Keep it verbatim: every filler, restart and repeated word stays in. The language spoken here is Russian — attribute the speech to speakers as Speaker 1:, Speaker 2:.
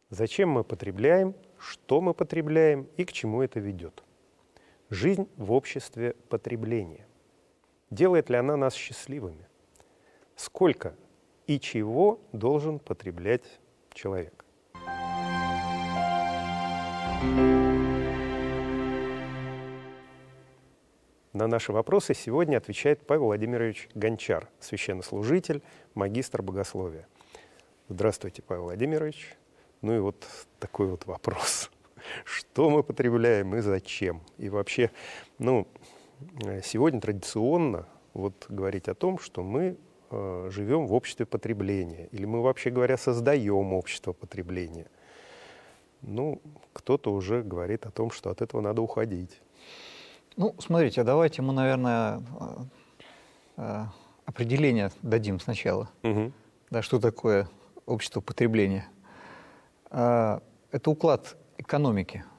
Speaker 1: Зачем мы потребляем, что мы потребляем и к чему это ведет? Жизнь в обществе потребления. Делает ли она нас счастливыми? Сколько и чего должен потреблять человек? На наши вопросы сегодня отвечает Павел Владимирович Гончар, священнослужитель, магистр богословия. Здравствуйте, Павел Владимирович. Ну и вот такой вот вопрос. Что мы потребляем и зачем? И вообще, ну, сегодня традиционно вот говорить о том, что мы э, живем в обществе потребления, или мы, вообще говоря, создаем общество потребления. Ну, кто-то уже говорит о том, что от этого надо уходить.
Speaker 2: Ну, смотрите, давайте мы, наверное, определение дадим сначала. Угу. Да, что такое общество потребления? Это уклад экономики